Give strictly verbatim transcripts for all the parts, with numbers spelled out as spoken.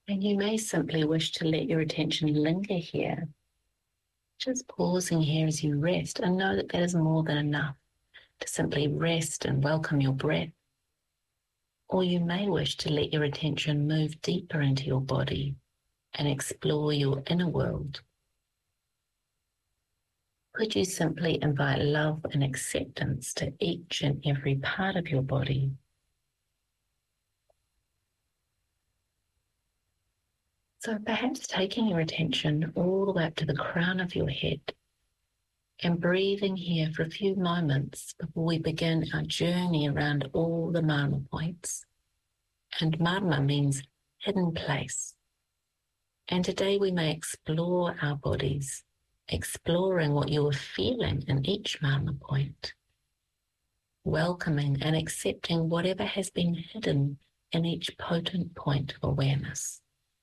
And you may simply wish to let your attention linger here, just pausing here as you rest, and know that that is more than enough to simply rest and welcome your breath. Or you may wish to let your attention move deeper into your body and explore your inner world. Could you simply invite love and acceptance to each and every part of your body? So perhaps taking your attention all the way up to the crown of your head and breathing here for a few moments before we begin our journey around all the marma points. And marma means hidden place. And today we may explore our bodies, exploring what you are feeling in each marma point, welcoming and accepting whatever has been hidden in each potent point of awareness.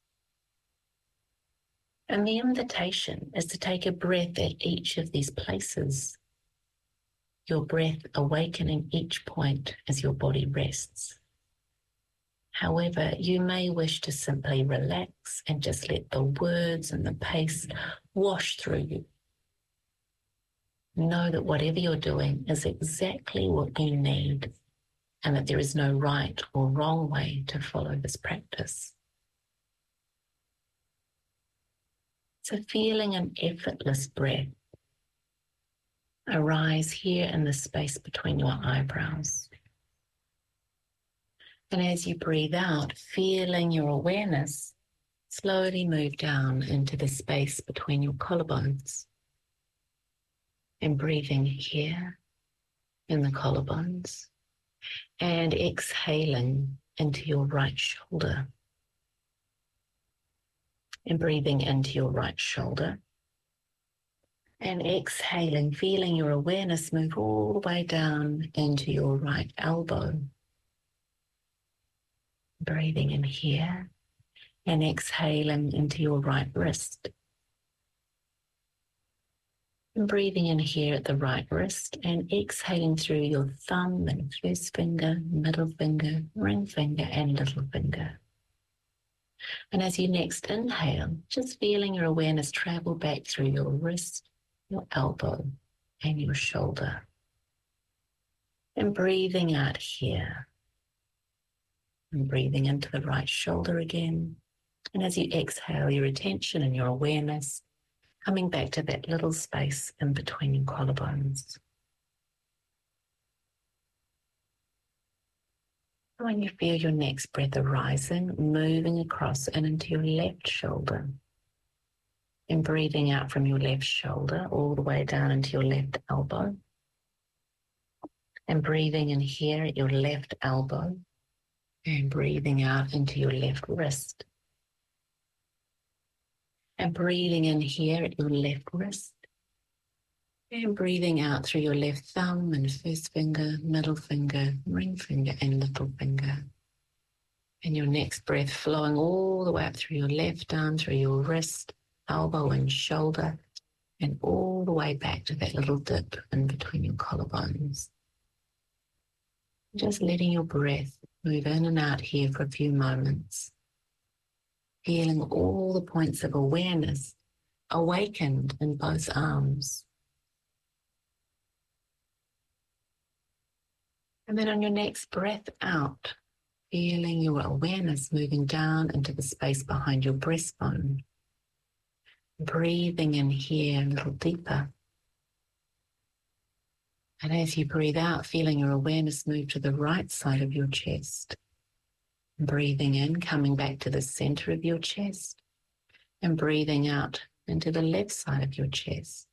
And the invitation is to take a breath at each of these places, your breath awakening each point as your body rests. However, you may wish to simply relax and just let the words and the pace wash through you. Know that whatever you're doing is exactly what you need, and that there is no right or wrong way to follow this practice. So feeling an effortless breath arise here in the space between your eyebrows. And as you breathe out, feeling your awareness slowly move down into the space between your collarbones. And breathing here in the collarbones and exhaling into your right shoulder. And breathing into your right shoulder and exhaling, feeling your awareness move all the way down into your right elbow. Breathing in here and exhaling into your right wrist. And breathing in here at the right wrist and exhaling through your thumb and first finger, middle finger, ring finger and little finger. And as you next inhale, just feeling your awareness travel back through your wrist, your elbow and your shoulder. And breathing out here. And breathing into the right shoulder again. And as you exhale, your attention and your awareness coming back to that little space in between your collarbones. When you feel your next breath arising, moving across and into your left shoulder. And breathing out from your left shoulder all the way down into your left elbow. And breathing in here at your left elbow. And breathing out into your left wrist. And breathing in here at your left wrist. And breathing out through your left thumb and first finger, middle finger, ring finger and little finger. And your next breath flowing all the way up through your left arm, through your wrist, elbow and shoulder, and all the way back to that little dip in between your collarbones. Just letting your breath move in and out here for a few moments. Feeling all the points of awareness awakened in both arms. And then on your next breath out, feeling your awareness moving down into the space behind your breastbone. Breathing in here a little deeper. And as you breathe out, feeling your awareness move to the right side of your chest. Breathing in, coming back to the center of your chest. And breathing out into the left side of your chest.